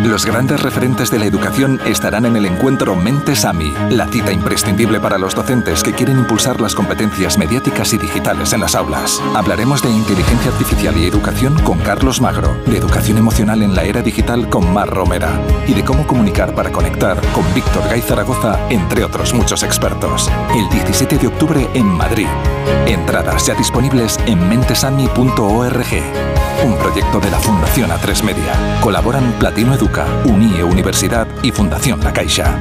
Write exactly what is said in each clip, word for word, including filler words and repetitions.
Los grandes referentes de la educación estarán en el encuentro Mentes AMI, la cita imprescindible para los docentes que quieren impulsar las competencias mediáticas y digitales en las aulas. Hablaremos de inteligencia artificial y educación con Carlos Magro, de educación emocional en la era digital con Mar Romera y de cómo comunicar para conectar con Víctor Gay Zaragoza, entre otros muchos expertos. El diecisiete de octubre en Madrid. Entradas ya disponibles en mentesami punto org. Un proyecto de la Fundación A tres Media. Colaboran Platino Educa, Unie Universidad y Fundación La Caixa.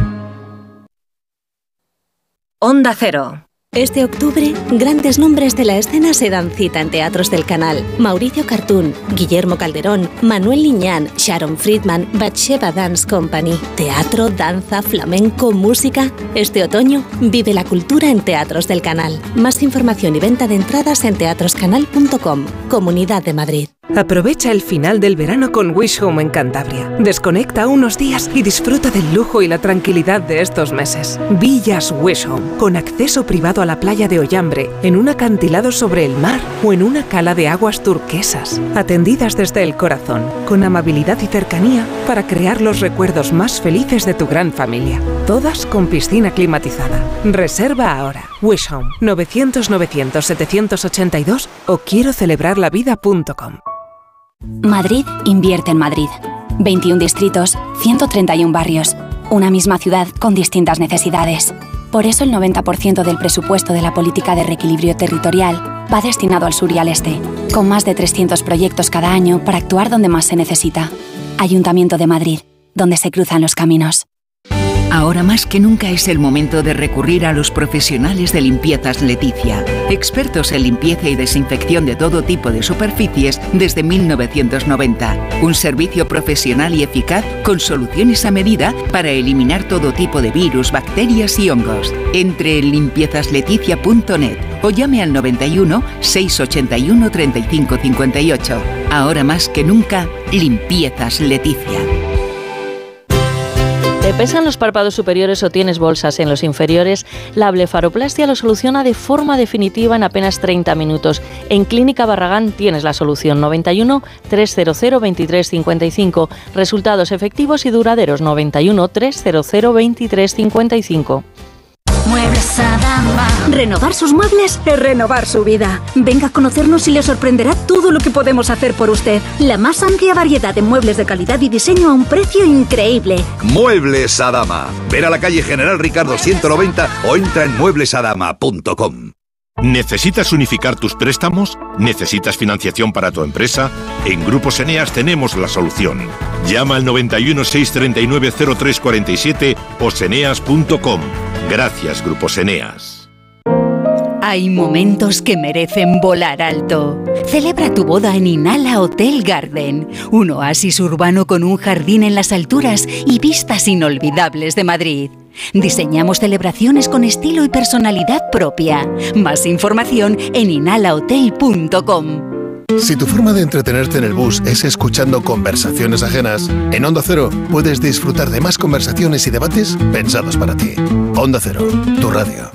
Onda Cero. Este octubre, grandes nombres de la escena se dan cita en teatros del canal. Mauricio Cartún, Guillermo Calderón, Manuel Liñán, Sharon Friedman, Batsheva Dance Company. Teatro, danza, flamenco, música. Este otoño, vive la cultura en teatros del canal. Más información y venta de entradas en teatroscanal punto com. Comunidad de Madrid. Aprovecha el final del verano con Wish Home en Cantabria. Desconecta unos días y disfruta del lujo y la tranquilidad de estos meses. Villas Wish Home, con acceso privado a la playa de Ollambre, en un acantilado sobre el mar o en una cala de aguas turquesas. Atendidas desde el corazón, con amabilidad y cercanía para crear los recuerdos más felices de tu gran familia. Todas con piscina climatizada. Reserva ahora. Wish Home, novecientos novecientos setecientos ochenta y dos o quiero celebrar la vida punto com. Madrid invierte en Madrid. veintiún distritos, ciento treinta y uno barrios. Una misma ciudad con distintas necesidades. Por eso el noventa por ciento del presupuesto de la política de reequilibrio territorial va destinado al sur y al este, con más de trescientos proyectos cada año para actuar donde más se necesita. Ayuntamiento de Madrid, donde se cruzan los caminos. Ahora más que nunca es el momento de recurrir a los profesionales de Limpiezas Leticia, expertos en limpieza y desinfección de todo tipo de superficies desde mil novecientos noventa. Un servicio profesional y eficaz con soluciones a medida para eliminar todo tipo de virus, bacterias y hongos. Entre en limpiezas leticia punto net o llame al noventa y uno, seiscientos ochenta y uno, treinta y cinco cincuenta y ocho. Ahora más que nunca, Limpiezas Leticia. ¿Te pesan los párpados superiores o tienes bolsas en los inferiores? La blefaroplastia lo soluciona de forma definitiva en apenas treinta minutos. En Clínica Barragán tienes la solución. noventa y uno, trescientos, veintitrés cincuenta y cinco. Resultados efectivos y duraderos. noventa y uno, trescientos, veintitrés cincuenta y cinco. Muebles Adama. Renovar sus muebles es renovar su vida. Venga a conocernos y le sorprenderá todo lo que podemos hacer por usted. La más amplia variedad de muebles de calidad y diseño a un precio increíble. Muebles Adama. Ver a la calle General Ricardo ciento noventa o entra en muebles adama punto com. ¿Necesitas unificar tus préstamos? ¿Necesitas financiación para tu empresa? En Grupos Eneas tenemos la solución. Llama al noventa y uno, seiscientos treinta y nueve, cero tres cuarenta y siete o seneas punto com. Gracias, Grupos Eneas. Hay momentos que merecen volar alto. Celebra tu boda en Inala Hotel Garden, un oasis urbano con un jardín en las alturas y vistas inolvidables de Madrid. Diseñamos celebraciones con estilo y personalidad propia. Más información en inala hotel punto com. Si tu forma de entretenerte en el bus es escuchando conversaciones ajenas, en Onda Cero puedes disfrutar de más conversaciones y debates pensados para ti. Onda Cero, tu radio.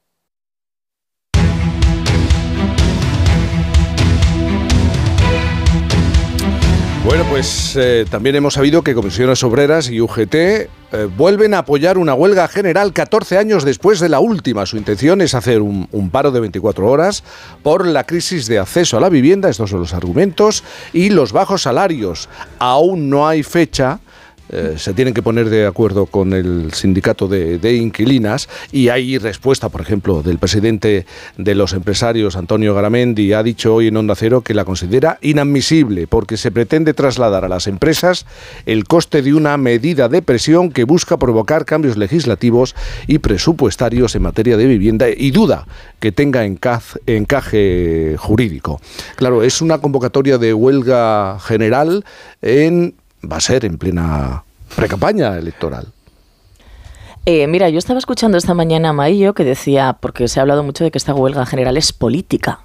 Bueno, pues eh, también hemos sabido que Comisiones Obreras y U G T eh, vuelven a apoyar una huelga general catorce años después de la última. Su intención es hacer un, un paro de veinticuatro horas por la crisis de acceso a la vivienda, estos son los argumentos, y los bajos salarios. Aún no hay fecha. Eh, se tienen que poner de acuerdo con el sindicato de, de inquilinas y hay respuesta, por ejemplo, del presidente de los empresarios, Antonio Garamendi, ha dicho hoy en Onda Cero que la considera inadmisible porque se pretende trasladar a las empresas el coste de una medida de presión que busca provocar cambios legislativos y presupuestarios en materia de vivienda y duda que tenga encaj, encaje jurídico. Claro, es una convocatoria de huelga general en... va a ser en plena precampaña electoral. Eh, mira, yo estaba escuchando esta mañana a Maillo que decía, porque se ha hablado mucho de que esta huelga general es política.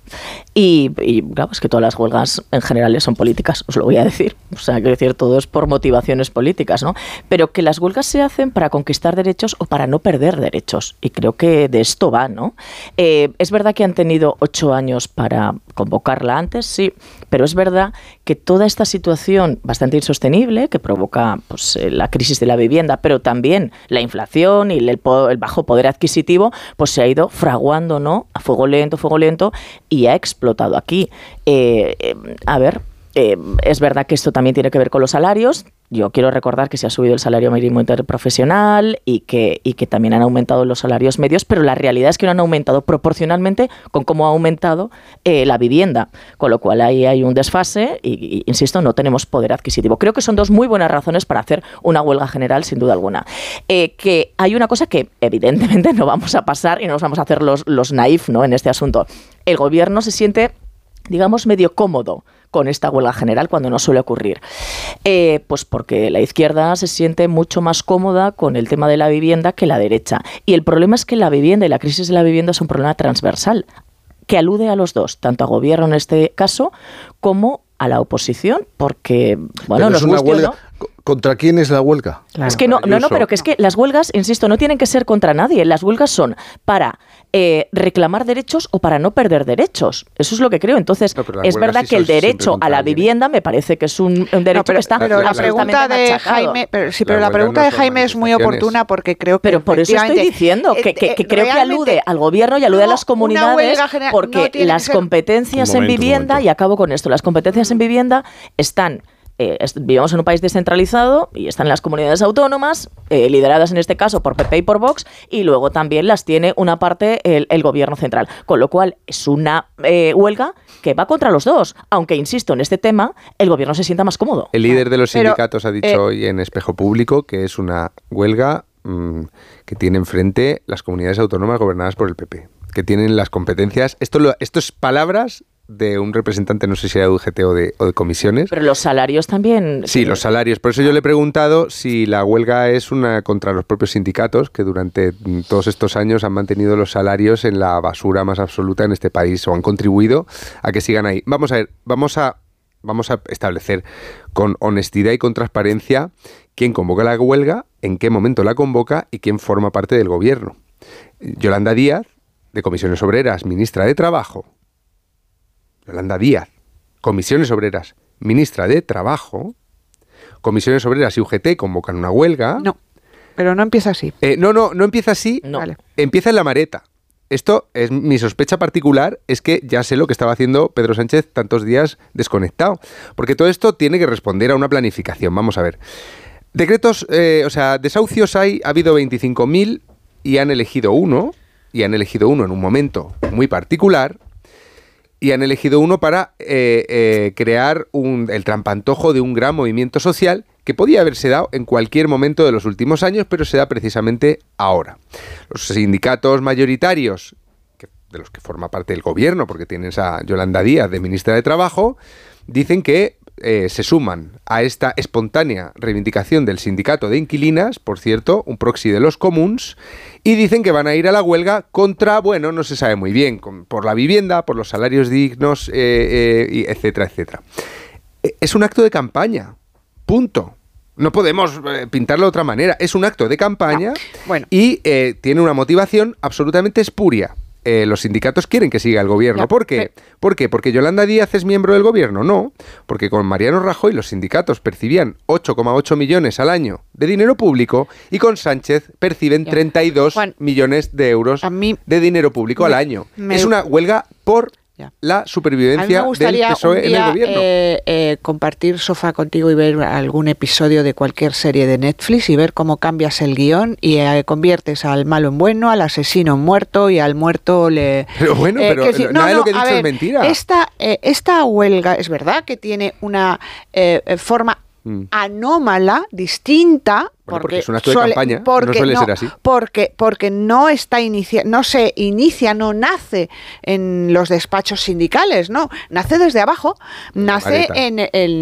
Y, y claro, es que todas las huelgas en general son políticas, os lo voy a decir. O sea, quiero decir, todo es por motivaciones políticas, ¿no? Pero que las huelgas se hacen para conquistar derechos o para no perder derechos. Y creo que de esto va, ¿no? Eh, es verdad que han tenido ocho años para convocarla antes, sí, pero es verdad que toda esta situación bastante insostenible que provoca pues, la crisis de la vivienda, pero también la inflación y el, el bajo poder adquisitivo, pues se ha ido fraguando, ¿no? A fuego lento, fuego lento, y ha explotado aquí. Eh, eh, a ver, eh, es verdad que esto también tiene que ver con los salarios. Yo quiero recordar que se ha subido el salario mínimo interprofesional y que, y que también han aumentado los salarios medios, pero la realidad es que no han aumentado proporcionalmente con cómo ha aumentado eh, la vivienda, con lo cual ahí hay un desfase y, y, insisto, no tenemos poder adquisitivo. Creo que son dos muy buenas razones para hacer una huelga general, sin duda alguna. Eh, que hay una cosa que evidentemente no vamos a pasar y no nos vamos a hacer los, los naif, ¿no?, en este asunto. El gobierno se siente, digamos, medio cómodo con esta huelga general cuando no suele ocurrir. Eh, pues porque la izquierda se siente mucho más cómoda con el tema de la vivienda que la derecha. Y el problema es que la vivienda y la crisis de la vivienda es un problema transversal que alude a los dos, tanto a gobierno en este caso como a la oposición, porque, bueno, nos gusta, ¿no? ¿Contra quién es la huelga? Claro. Es que no, no, no, pero que es que las huelgas, insisto, no tienen que ser contra nadie. Las huelgas son para eh, reclamar derechos o para no perder derechos. Eso es lo que creo. Entonces, no, es verdad sí que el derecho a la vivienda me parece que es un, un derecho no, pero, que está pero la pregunta de machacado. Jaime, pero, sí, pero la, la pregunta de Jaime es muy oportuna porque creo que pero por eso estoy diciendo que, que, que creo que alude al gobierno y alude no, a las comunidades porque no las competencias en vivienda, y acabo con esto, las competencias en vivienda están Eh, vivimos en un país descentralizado y están las comunidades autónomas, eh, lideradas en este caso por P P y por Vox, y luego también las tiene una parte el, el gobierno central. Con lo cual es una eh, huelga que va contra los dos, aunque, insisto, en este tema el gobierno se sienta más cómodo. El líder de los Pero, sindicatos ha dicho eh, hoy en Espejo Público que es una huelga mmm, que tiene enfrente las comunidades autónomas gobernadas por el P P, que tienen las competencias. Esto, lo, esto es palabras de un representante, no sé si era de U G T o de, o de comisiones. Pero los salarios también. Sí, los salarios. Por eso yo le he preguntado si la huelga es una contra los propios sindicatos, que durante todos estos años han mantenido los salarios en la basura más absoluta en este país, o han contribuido a que sigan ahí. Vamos a ver, vamos a, vamos a establecer con honestidad y con transparencia quién convoca la huelga, en qué momento la convoca y quién forma parte del gobierno. Yolanda Díaz, de Comisiones Obreras, ministra de Trabajo. Yolanda Díaz, Comisiones Obreras, ministra de Trabajo. Comisiones Obreras y U G T convocan una huelga. No, pero no empieza así. Eh, no, no, no empieza así. No. Vale. Empieza en la Mareta. Esto es mi sospecha particular, es que ya sé lo que estaba haciendo Pedro Sánchez tantos días desconectado. Porque todo esto tiene que responder a una planificación. Vamos a ver. Decretos, eh, o sea, desahucios hay, ha habido veinticinco mil y han elegido uno, y han elegido uno en un momento muy particular. Y han elegido uno para eh, eh, crear un, el trampantojo de un gran movimiento social que podía haberse dado en cualquier momento de los últimos años, pero se da precisamente ahora. Los sindicatos mayoritarios, que, de los que forma parte el gobierno, porque tienes a Yolanda Díaz de ministra de Trabajo, dicen que eh, se suman a esta espontánea reivindicación del sindicato de inquilinas, por cierto, un proxy de los comuns, y dicen que van a ir a la huelga contra, bueno, no se sabe muy bien, con, por la vivienda, por los salarios dignos, eh, eh, etcétera, etcétera. Es un acto de campaña, punto. No podemos eh, pintarlo de otra manera. Es un acto de campaña no. bueno. y eh, tiene una motivación absolutamente espuria. Eh, los sindicatos quieren que siga el gobierno. Ya, ¿Por qué? Sí. ¿Por qué? ¿Porque Yolanda Díaz es miembro del gobierno? No, porque con Mariano Rajoy los sindicatos percibían ocho coma ocho millones al año de dinero público y con Sánchez perciben ya. treinta y dos Juan, millones de euros mí, de dinero público me, al año. Me, es una huelga por ya. la supervivencia del P S O E en el gobierno. Eh, eh, compartir sofá contigo y ver algún episodio de cualquier serie de Netflix y ver cómo cambias el guión y eh, conviertes al malo en bueno, al asesino en muerto y al muerto le... Pero bueno, eh, pero que, no, nada no, de lo que he dicho ver, es mentira. Esta, eh, esta huelga es verdad que tiene una eh, forma mm. anómala, distinta, Porque, porque es un acto de suele, campaña, no suele no, ser así. Porque, porque no está inicia, no se inicia, no nace en los despachos sindicales, no, nace desde abajo, nace en, en, en,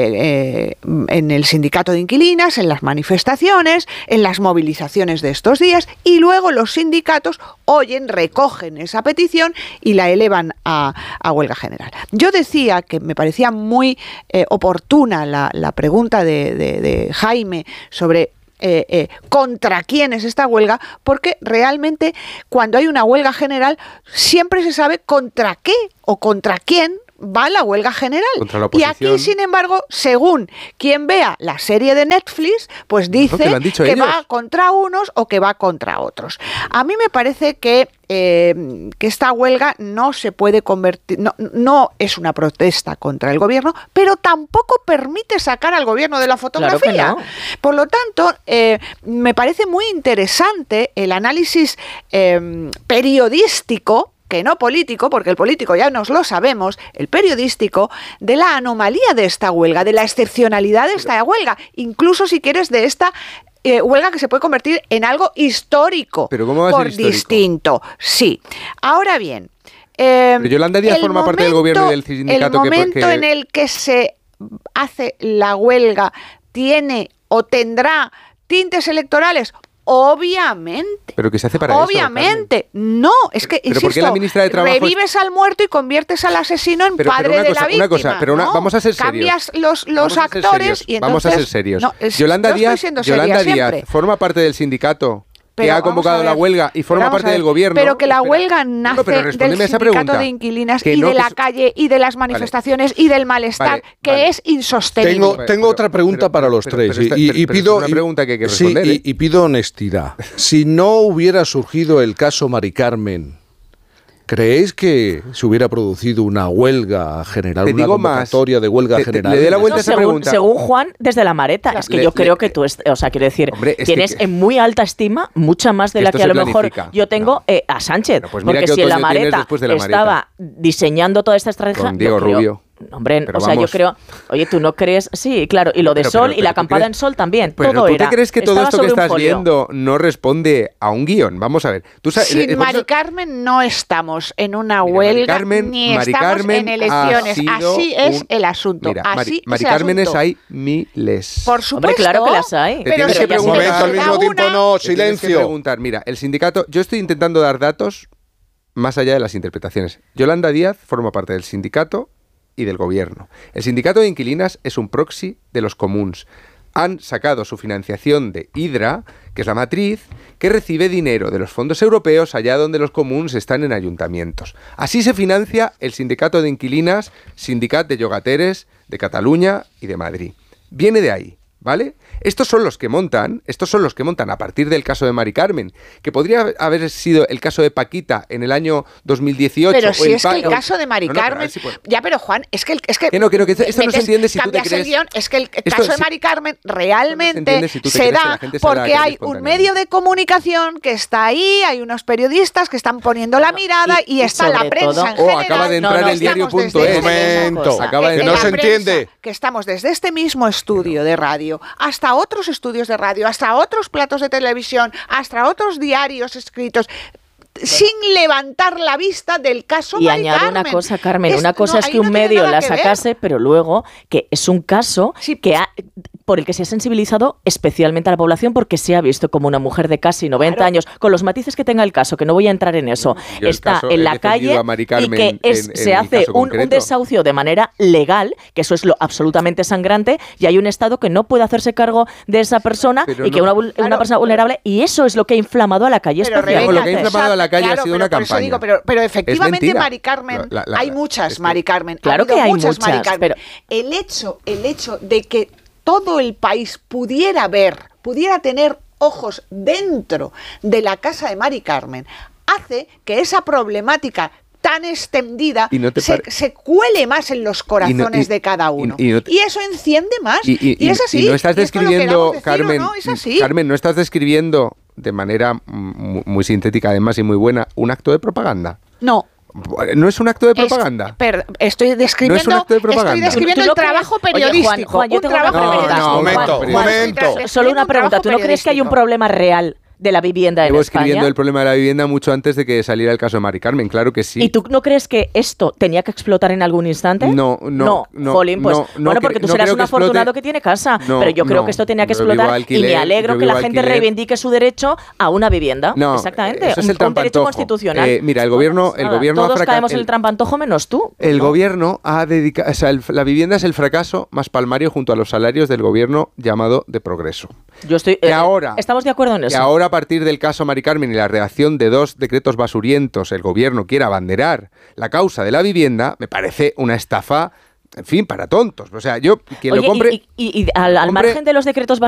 eh, en el sindicato de inquilinas, en las manifestaciones, en las movilizaciones de estos días, y luego los sindicatos oyen, recogen esa petición y la elevan a, a huelga general. Yo decía que me parecía muy eh, oportuna la, la pregunta de, de, de Jaime sobre Eh, eh, contra quién es esta huelga, porque realmente cuando hay una huelga general siempre se sabe contra qué o contra quién va la huelga general. Y aquí, sin embargo, según quien vea la serie de Netflix, pues dice no, que, que va contra unos o que va contra otros. A mí me parece que Eh, que esta huelga no se puede convertir, no, no es una protesta contra el gobierno, pero tampoco permite sacar al gobierno de la fotografía. Claro que no. Por lo tanto, eh, me parece muy interesante el análisis eh, periodístico, que no político, porque el político ya nos lo sabemos, el periodístico, de la anomalía de esta huelga, de la excepcionalidad de esta huelga, incluso si quieres de esta Eh, huelga que se puede convertir en algo histórico. ¿Pero cómo va a por ser histórico? Distinto. Sí. Ahora bien. Eh, Pero Yolanda Díaz forma momento, parte del gobierno y del sindicato. El momento que, que... en el que se hace la huelga tiene o tendrá tintes electorales. Obviamente. Pero que se hace para Obviamente. eso. Obviamente. No, es que, pero insisto, ¿por qué la ministra de Trabajo revives al muerto y conviertes al asesino en pero, padre pero una de cosa, la víctima. Una cosa, pero una, ¿no? vamos a ser serios. Cambias los, los actores y entonces... Vamos a ser serios. No, es, Yolanda Díaz, Yolanda Díaz siempre. forma parte del sindicato que pero ha convocado la huelga y forma parte del gobierno. Pero que la Espera. huelga nace no, pero del esa sindicato pregunta, de inquilinas que y no, de la que... calle y de las manifestaciones vale. y del malestar, vale, que vale. es insostenible. Tengo, tengo pero, otra pregunta pero, para los pero, tres pero, pero, y, pero, y pero pido es una pregunta que hay que sí, responder. y, ¿eh? y pido honestidad. Si no hubiera surgido el caso Mari Carmen, ¿creéis que se hubiera producido una huelga general, te una digo convocatoria más, de huelga te, general? Te, le dé la vuelta no, a esa según, pregunta. Según Juan, desde la Mareta. Es que le, yo creo le, que tú, o sea, quiero decir, hombre, tienes que, en muy alta estima, mucha más de la que a lo planifica. mejor yo tengo no. eh, a Sánchez. Bueno, pues porque si en la Mareta de la estaba diseñando toda esta estrategia, con Diego yo creo, Rubio. Hombre, pero o sea, vamos. yo creo... Oye, ¿tú no crees? Sí, claro, y lo de pero, Sol pero, y la pero, acampada crees, en Sol también, pero todo ¿tú era... te crees que todo estaba esto que estás folio. viendo no responde a un guión? Vamos a ver. ¿Tú sabes, Sin eh, Mari Carmen no estamos en una mira, huelga, Mari Carmen, ni Mari estamos Carmen en elecciones. Así es un... el asunto. Mira, Así Mari, es Mari el Cármenes asunto. hay miles. Por supuesto. Hombre, claro que las hay. Pero tienes que preguntar al mismo tiempo, no, silencio. Que preguntar. Mira, el sindicato... Yo estoy intentando dar datos más allá de las interpretaciones. Yolanda Díaz forma parte del sindicato y del gobierno. El sindicato de inquilinas es un proxy de los comuns. Han sacado su financiación de Hidra, que es la matriz, que recibe dinero de los fondos europeos allá donde los comuns están en ayuntamientos. Así se financia el sindicato de inquilinas, Sindicat de Llogateres de Cataluña y de Madrid. Viene de ahí, ¿vale? Estos son los que montan, estos son los que montan a partir del caso de Mari Carmen, que podría haber sido el caso de Paquita en el año dos mil dieciocho. Pero o si el es que el no, caso de Mari no, no, Carmen... si ya, pero Juan, es que... El, es que, que no, que no, que esto no se entiende si tú te crees... El guión, es que el esto, caso de si, Mari Carmen realmente no se, si se da porque hay un medio de comunicación que está ahí, hay unos periodistas que están poniendo la mirada y, y, y está la prensa todo, en general. Oh, acaba de entrar no, no, el diario punto es. Momento, acaba de que no se entiende. Que estamos desde este mismo estudio de radio hasta otros estudios de radio, hasta otros platos de televisión, hasta otros diarios escritos, sin levantar la vista del caso y Mari añado Carmen. una cosa, Carmen, es, una cosa no, es que no un medio la que sacase, ver. pero luego que es un caso sí. que ha, por el que se ha sensibilizado especialmente a la población porque se ha visto como una mujer de casi noventa claro. años, con los matices que tenga el caso, que no voy a entrar en eso, Yo está caso, en la calle y que es, en, se en hace un, un desahucio de manera legal, que eso es lo absolutamente sangrante, y hay un Estado que no puede hacerse cargo de esa persona pero y no, que una, una claro, persona vulnerable, y eso es lo que ha inflamado a la calle pero Rebeca, lo que ha inflamado a la calle claro, ha sido una campaña. Digo, pero, pero efectivamente Mari Carmen, la, la, hay muchas es que, Mari Carmen. Claro que hay muchas, Mari Carmen. Pero... El hecho, el hecho de que todo el país pudiera ver, pudiera tener ojos dentro de la casa de Mari Carmen, hace que esa problemática tan extendida no se, se cuele más en los corazones y no, y, de cada uno. Y, y, no te, y eso enciende más. Y, y, y es así. Y no estás describiendo, decir, Carmen, no, es así. Carmen, no estás describiendo de manera muy, muy sintética además y muy buena un acto de propaganda. No. ¿No es un acto de propaganda? Es, per, estoy describiendo, ¿No es un acto de propaganda? Estoy describiendo el trabajo periodístico. Oye, Juan, Juan, yo un tengo trabajo una periodístico. pregunta. No, momento, Juan, momento. Juan, solo una pregunta. ¿Tú no crees que hay un problema real de la vivienda en Llevo España? escribiendo el problema de la vivienda mucho antes de que saliera el caso de Mari Carmen, claro que sí. ¿Y tú no crees que esto tenía que explotar en algún instante? No, no, no. no, Jolín, pues, no, no bueno, cre- porque tú no serás creo un que explote. afortunado que tiene casa, No, pero yo creo no, que esto tenía que yo vivo explotar alquiler, y me alegro yo que la vivo gente alquiler. reivindique su derecho a una vivienda. No, exactamente, eso es un, el un derecho trampantojo. constitucional. Eh, mira, el gobierno, el Nada, gobierno todos ha fraca- caemos en el- el trampantojo menos tú. El ¿no? gobierno ha dedicado, o sea, el- la vivienda es el fracaso más palmario junto a los salarios del gobierno llamado de progreso. Yo estoy. Que eh, ahora, estamos de acuerdo en que eso. ahora a partir del caso Mari Carmen y la redacción de dos decretos basurientos, el gobierno quiera abanderar la causa de la vivienda, me parece una estafa. En fin, para tontos. O sea, yo, quien Oye, lo compre... y, y- y al, al compre- margen de los decretos